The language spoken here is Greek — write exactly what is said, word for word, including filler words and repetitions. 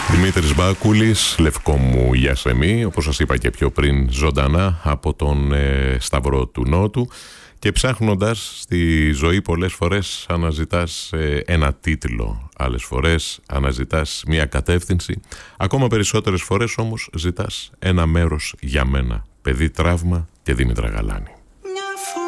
Δημήτρης Μπάκουλης, Λευκό μου Ιασεμί, όπως σας είπα και πιο πριν, ζωντανά από τον ε, Σταυρό του Νότου. Και ψάχνοντας στη ζωή πολλές φορές αναζητάς ε, ένα τίτλο, άλλες φορές αναζητάς μια κατεύθυνση, ακόμα περισσότερες φορές όμως ζητάς ένα μέρος για μένα. Παιδί Τραύμα και Δήμητρα Γαλάνη.